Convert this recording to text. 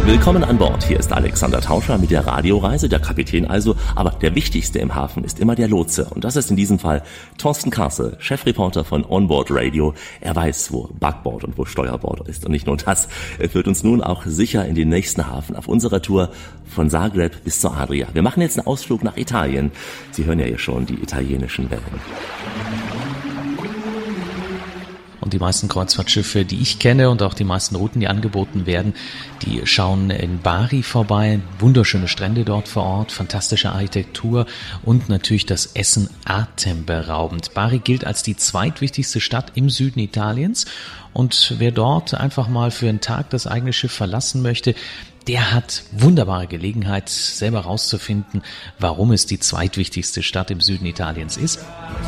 Willkommen an Bord. Hier ist Alexander Tauscher mit der Radioreise, der Kapitän also. Aber der Wichtigste im Hafen ist immer der Lotse. Und das ist in diesem Fall Thorsten Karsel, Chefreporter von Onboard Radio. Er weiß, wo Backbord und wo Steuerbord ist. Und nicht nur das, er führt uns nun auch sicher in den nächsten Hafen auf unserer Tour von Zagreb bis zur Adria. Wir machen jetzt einen Ausflug nach Italien. Sie hören ja hier schon die italienischen Wellen. Und die meisten Kreuzfahrtschiffe, die ich kenne und auch die meisten Routen, die angeboten werden, die schauen in Bari vorbei. Wunderschöne Strände dort vor Ort, fantastische Architektur und natürlich das Essen atemberaubend. Bari gilt als die zweitwichtigste Stadt im Süden Italiens. Und wer dort einfach mal für einen Tag das eigene Schiff verlassen möchte, der hat wunderbare Gelegenheit, selber rauszufinden, warum es die zweitwichtigste Stadt im Süden Italiens ist.